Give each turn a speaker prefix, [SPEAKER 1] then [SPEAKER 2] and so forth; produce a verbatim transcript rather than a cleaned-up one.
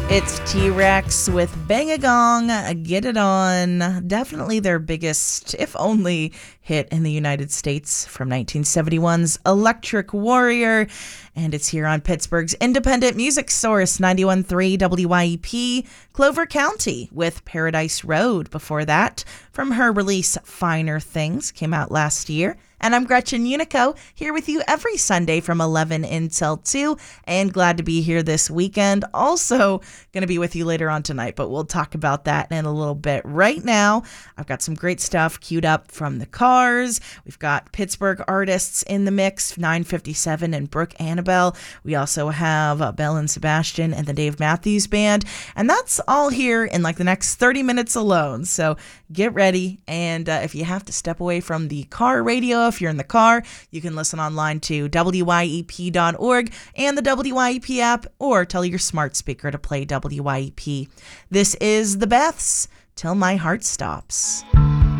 [SPEAKER 1] It's T-Rex with Bang a Gong, Get It On. Definitely their biggest, if only, hit in the United States from nineteen seventy-one's Electric Warrior. And it's here on Pittsburgh's independent music source, ninety-one point three W Y E P, Clover County, with Paradise Road. Before that, from her release Finer Things, came out last year. And I'm Gretchen Unico, here with you every Sunday from eleven until two, and glad to be here this weekend. Also going to be with you later on tonight, but we'll talk about that in a little bit. Right now, I've got some great stuff queued up from the Cars. We've got Pittsburgh artists in the mix, nine fifty-seven and Brooke Annabelle. We also have uh, Belle and Sebastian and the Dave Matthews Band, and that's all here in like the next thirty minutes alone. So get ready, and uh, if you have to step away from the car radio, if you're in the car, you can listen online to W Y E P dot org and the W Y E P app, or tell your smart speaker to play W Y E P. This is The Beths, Till My Heart Stops.